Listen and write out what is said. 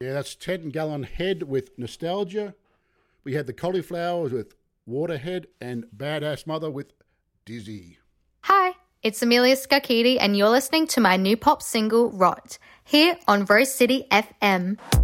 Yeah, that's 10 Gallon Head with Nostalgia. We had the Cauliflowers with Waterhead and Badass Mother with Dizzy. Hi, it's Amelia Skakidi and you're listening to my new pop single, Rot, here on Rose City FM.